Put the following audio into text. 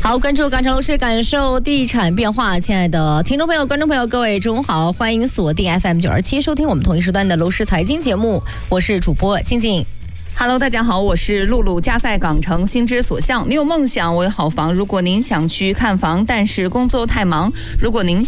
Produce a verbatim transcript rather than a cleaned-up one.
好，关注港城楼市，感受地产变化。亲爱的听众朋友、观众朋友，各位中午好，欢迎锁定 F M 九二七收听我们同一时段的楼市财经节目，我是主播静静。 Hello， 大家好，我是露露。家在港城，心之所向。你有梦想，我有好房。如果您想去看房，但是工作太忙；如果您